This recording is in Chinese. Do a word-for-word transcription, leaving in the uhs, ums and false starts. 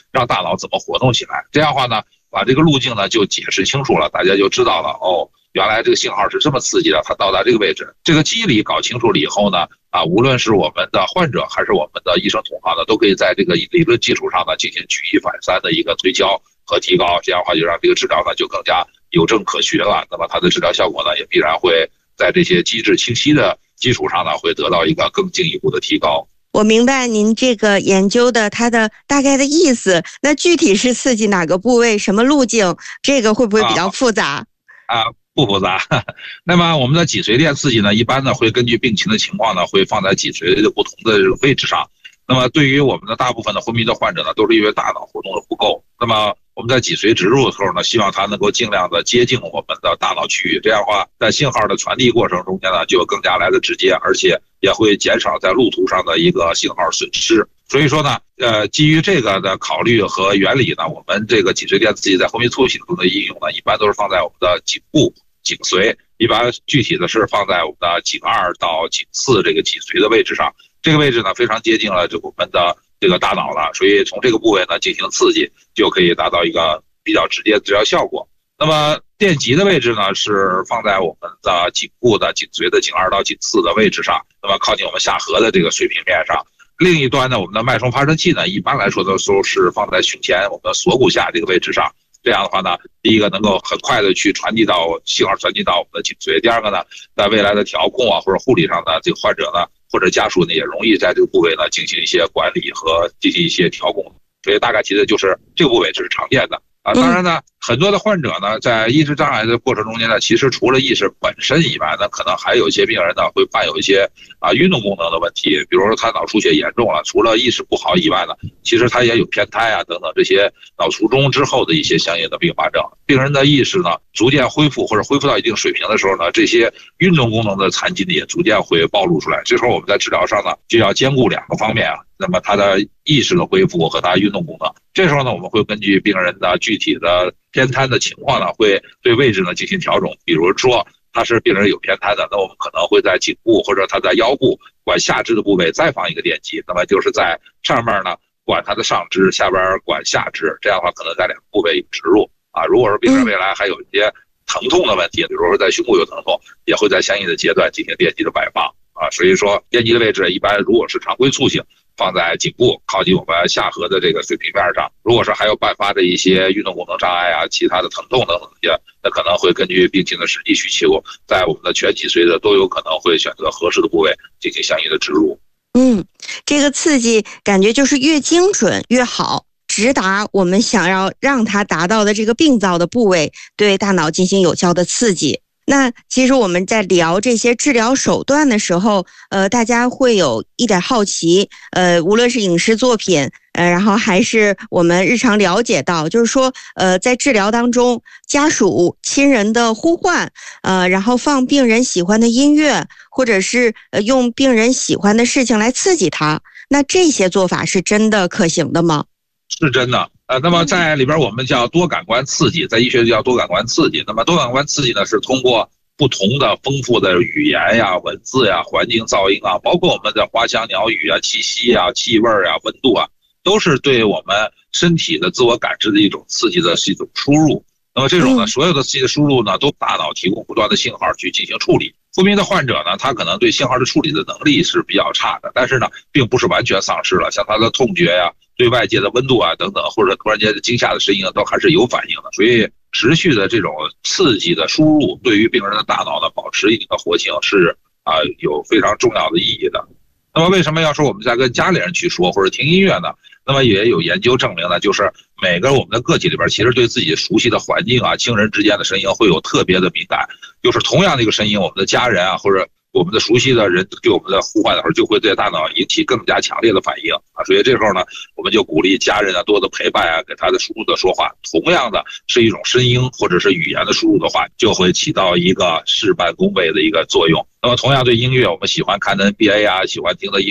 让大脑怎么活动起来。这样的话呢，把这个路径呢就解释清楚了，大家就知道了哦，原来这个信号是这么刺激的，它到达这个位置。这个机理搞清楚了以后呢，啊，无论是我们的患者还是我们的医生同行呢，都可以在这个理论基础上呢进行举一反三的一个推敲和提高。这样的话就让这个治疗呢就更加有证可循了。那么它的治疗效果呢也必然会在这些机制清晰的基础上呢会得到一个更进一步的提高。 我明白您这个研究的它的大概的意思，那具体是刺激哪个部位什么路径，这个会不会比较复杂？ 啊，不复杂。那么我们的脊髓电刺激呢，一般呢会根据病情的情况呢，会放在脊髓的不同的位置上。那么对于我们的大部分的昏迷的患者呢，都是因为大脑活动的不够。那么我们在脊髓植入的时候呢，希望它能够尽量的接近我们的大脑区域，这样的话，在信号的传递过程中间呢，就更加来的直接，而且也会减少在路途上的一个信号损失。所以说呢，呃，基于这个的考虑和原理呢，我们这个脊髓电刺激在昏迷促醒中的应用呢，一般都是放在我们的颈部、颈髓，一般具体的是放在我们的颈二到颈四这个脊髓的位置上。这个位置呢，非常接近了这我们的这个大脑了，所以从这个部位呢进行刺激，就可以达到一个比较直接的治疗效果。那么电极的位置呢，是放在我们的颈部的颈髓的颈二到颈四的位置上，那么靠近我们下颌的这个水平面上。另一端呢，我们的脉冲发生器呢，一般来说的时候是放在胸前我们的锁骨下这个位置上。这样的话呢，第一个能够很快的去传递到信号传递到我们的颈髓，第二个呢，在未来的调控啊或者护理上呢，这个患者呢或者家属呢也容易在这个部位呢进行一些管理和进行一些调控。所以大概其实就是这个部位这是常见的啊。当然呢，很多的患者呢在意识障碍的过程中间呢，其实除了意识本身以外呢，可能还有一些病人呢会伴有一些啊运动功能的问题，比如说他脑出血严重了，除了意识不好以外呢，其实他也有偏瘫啊等等这些脑卒中之后的一些相应的并发症。病人的意识呢逐渐恢复或者恢复到一定水平的时候呢，这些运动功能的残疾呢也逐渐会暴露出来。这时候我们在治疗上呢就要兼顾两个方面啊，那么他的意识的恢复和他运动功能。这时候呢，我们会根据病人的具体的偏瘫的情况呢，会对位置呢进行调整。比如说他是病人有偏瘫的，那我们可能会在颈部或者他在腰部管下肢的部位再放一个电极，那么就是在上面呢管他的上肢，下边管下肢，这样的话可能在两个部位植入啊。如果说病人未来还有一些疼痛的问题，比如说在胸部有疼痛，也会在相应的阶段进行电极的摆放啊。所以说电极的位置一般如果是常规促醒，放在颈部靠近我们下颌的这个水平面上。如果是还有伴发的一些运动功能障碍啊、其他的疼痛等等些，那可能会根据病情的实际需求，在我们的全脊髓的都有可能会选择合适的部位进行相应的植入。 嗯，这个刺激感觉就是越精准越好，直达我们想要让它达到的这个病灶的部位，对大脑进行有效的刺激。那其实我们在聊这些治疗手段的时候，呃，大家会有一点好奇，呃，无论是影视作品，呃，然后还是我们日常了解到，就是说，呃，在治疗当中，家属、亲人的呼唤，呃，然后放病人喜欢的音乐，或者是呃用病人喜欢的事情来刺激他，那这些做法是真的可行的吗？ 是真的。呃，那么在里边我们叫多感官刺激，在医学叫多感官刺激。那么多感官刺激呢，是通过不同的丰富的语言呀、文字呀、环境噪音啊，包括我们的花香鸟语啊、气息啊、气味啊、温度啊，都是对我们身体的自我感知的一种刺激的是一种输入。那么这种呢，所有的刺激的输入呢，都大脑提供不断的信号去进行处理。昏迷的患者呢，他可能对信号的处理的能力是比较差的，但是呢，并不是完全丧失了，像他的痛觉呀、对外界的温度啊等等，或者突然间的惊吓的声音都还是有反应的。所以持续的这种刺激的输入，对于病人的大脑呢，保持一定的活性是啊、呃、有非常重要的意义的。那么为什么要说我们在跟家里人去说或者听音乐呢？那么也有研究证明呢，就是每个我们的个体里边，其实对自己熟悉的环境啊、亲人之间的声音会有特别的敏感。就是同样的一个声音，我们的家人啊，或者我们的熟悉的人对我们的呼唤的时候，就会对大脑引起更加强烈的反应啊。所以这时候呢，我们就鼓励家人啊多的陪伴啊，给他的输入的说话。同样的是一种声音或者是语言的输入的话，就会起到一个事半功倍的一个作用。那么同样对音乐，我们喜欢看的 N B A 啊，喜欢听的音